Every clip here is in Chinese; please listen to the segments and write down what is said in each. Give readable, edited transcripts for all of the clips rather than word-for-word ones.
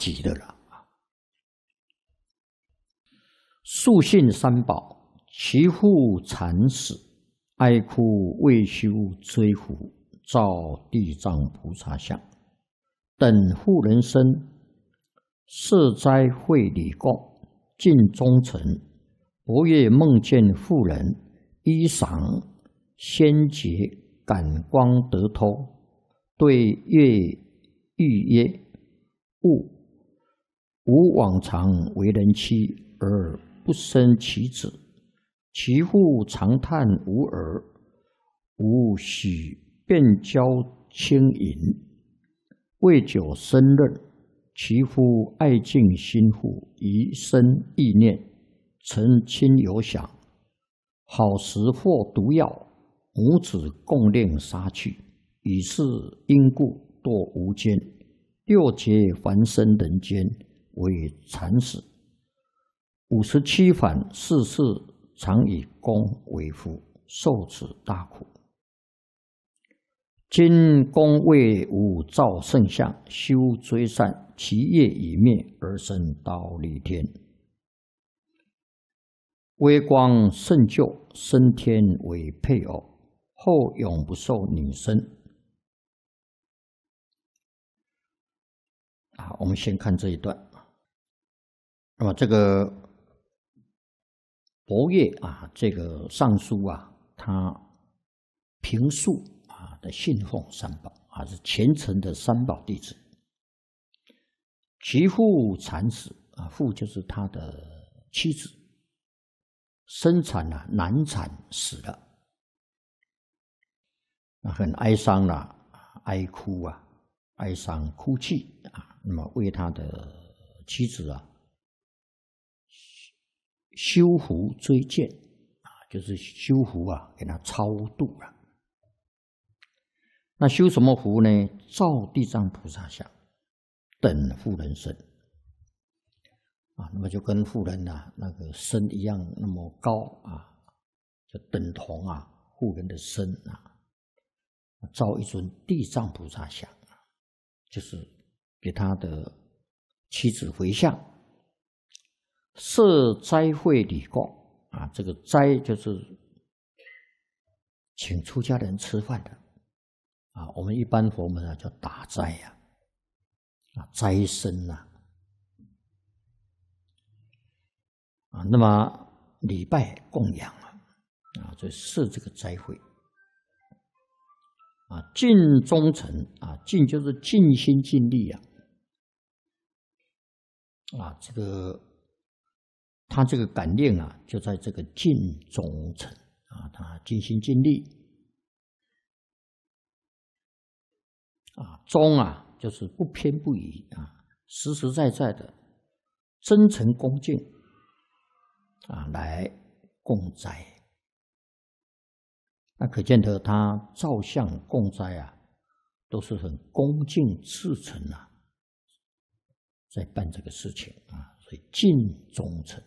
极的了。树信三宝，其父惨死，哀哭未休追扶，照地藏菩萨像，等妇人身，设斋会礼供，尽忠诚。伯夜梦见妇人，衣裳鲜洁，感光得脱，对月欲曰：吾往常为人妻，而不生其子，其父常叹无儿，吾许便交轻淫，未久生任，其父爱敬心腹，宜生意念，曾亲有想，好食或毒药，母子共令杀去，以是因故堕无间，六劫还生人间，为惨死。57反，世世常以公为夫，受此大苦。今公为吾造圣像，修追善，其业已灭，而生忉利天。微光圣救，升天为配偶，后永不受女身。我们先看这一段。那么这个伯业这个上书他评述的信奉三宝是虔诚的三宝弟子。其父惨死父就是他的妻子，生产难产死了，很哀伤哀哭哀伤哭泣那么为他的妻子修福追荐就是修福给他超度了。那修什么福呢？照地藏菩萨像，等妇人身那么就跟妇人那个身一样那么高就等同妇人的身造一尊地藏菩萨像就是给他的妻子回向，设斋会礼供这个斋就是请出家人吃饭的我们一般佛门叫打斋斋僧那么礼拜供养就设这个斋会尽忠诚尽就是尽心尽力这个他这个感念就在这个尽忠诚他尽心尽力忠就是不偏不倚实实在在的真诚恭敬来供斋。那可见得他造像供斋都是很恭敬至诚在办这个事情所以尽忠诚。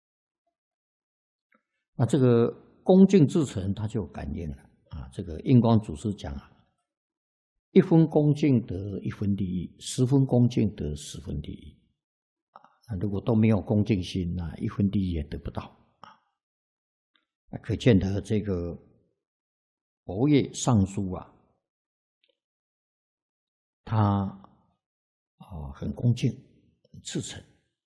那这个恭敬至诚他就有感应了这个印光祖师讲1分恭敬得1分利益，10分恭敬得10分利益如果都没有恭敬心1分利益也得不到可见得这个伯业上书他很恭敬很至诚，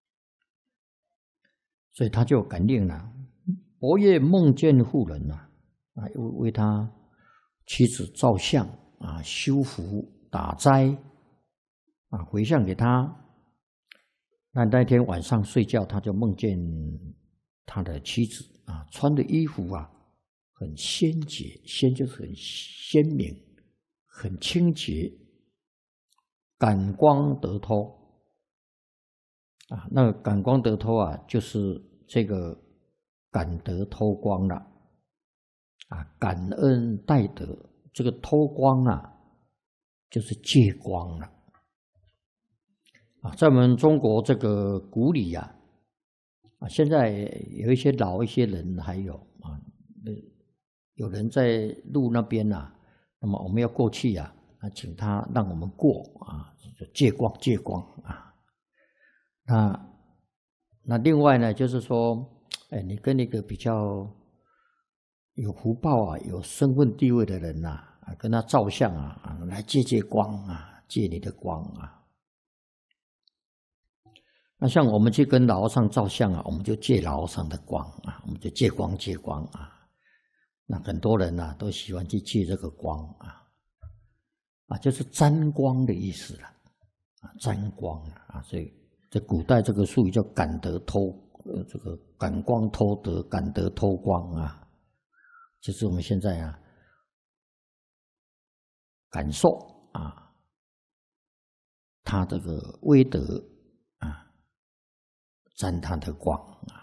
所以他就感应了。伯业梦见妇人为他妻子造像修福打斋回向给他。那天晚上睡觉，他就梦见他的妻子穿的衣服很鲜洁，鲜就是很鲜明，很清洁，感光得脱那个感光得脱就是这个感得脱光了感恩戴德，这个脱光就是戒光了在我们中国这个古礼现在有一些老一些人还有有人在路那边那么我们要过去请他让我们过就戒光戒光那另外呢，就是说，你跟一个比较有福报啊、有身份地位的人呐，跟他照相啊，来借光啊，借你的光啊。那像我们去跟老和尚照相啊，我们就借老和尚的光啊，我们就借光啊。那很多人呐，都喜欢去借这个光就是沾光的意思了沾光所以在古代这个术语叫感得偷，这个感光偷得，感得偷光就是我们现在感受他这个威德沾他的光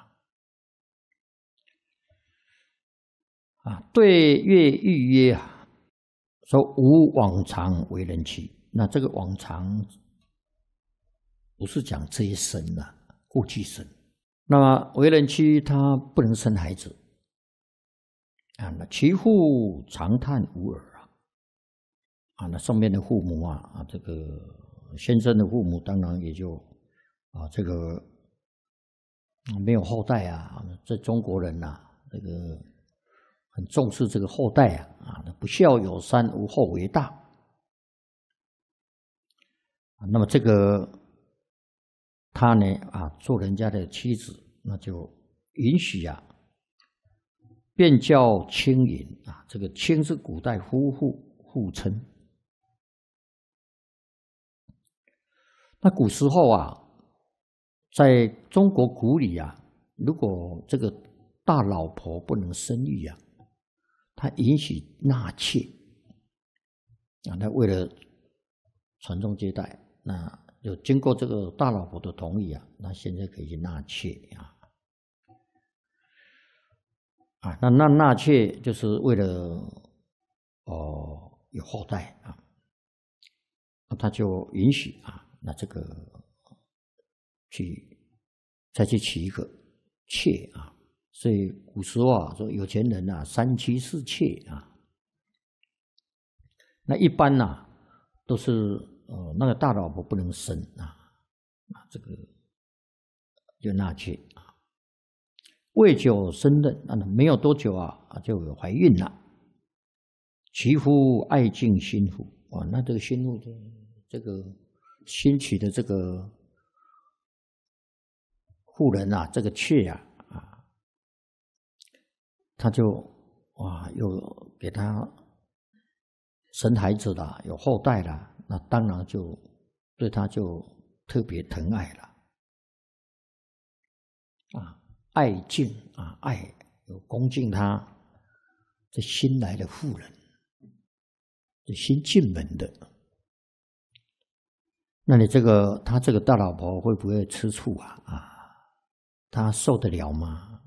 对月欲曰说无往常为人妻。那这个往常不是讲这一生过去生。那么为人妻他不能生孩子那其父长叹无儿那上面的父母这个先生的父母当然也就这个没有后代在中国人这个很重视这个后代不孝有三，无后为大那么这个他呢做人家的妻子，那就允许便叫亲淫这个亲是古代夫妇互称。那古时候在中国古里如果这个大老婆不能生育他允许纳妾那为了传宗接代，那就经过这个大老婆的同意那现在可以去纳妾那纳妾就是为了有后代他就允许那这个再去娶一个妾所以古时候说有钱人三妻四妾那一般都是那个大老婆不能生这个就纳妾未久生妊没有多久就有怀孕了。其夫爱敬新妇那这个新妇这个新娶的这个妇人这个妾他就又给他生孩子了，有后代了，那当然就对他就特别疼爱了爱敬爱有恭敬他这新来的妇人，这新进门的。那你他这个大老婆会不会吃醋他受得了吗？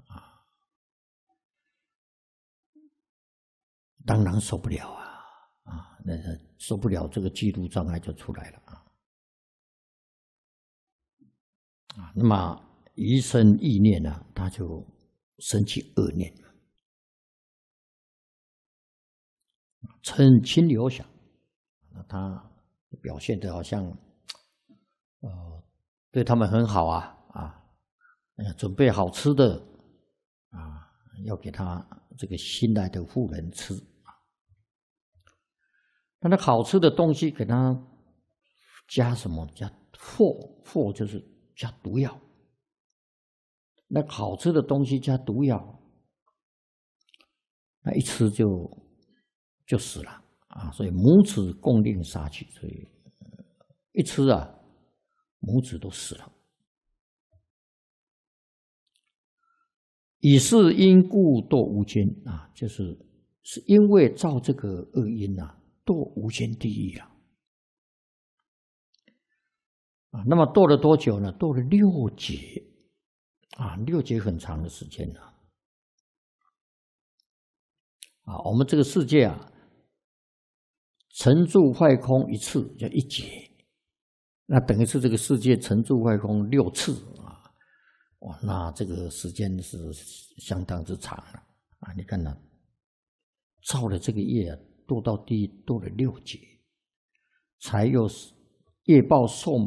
当然受不了那受不了，这个嫉妒障碍就出来了那么疑生意念他就生起恶念嗔亲流想，那他表现得好像对他们很好准备好吃的要给他这个新来的妇人吃那好吃的东西给他加什么？加藿就是加毒药。那好吃的东西加毒药，那一吃就死了所以母子共令杀去，所以一吃母子都死了。以是因故堕无间就是因为造这个恶因堕无间地狱那么堕了多久呢？堕了6劫6劫很长的时间我们这个世界成住坏空一次叫1劫，那等于是这个世界成住坏空6次那这个时间是相当之长了你看造了这个业堕到地狱堕了6劫，才有业报受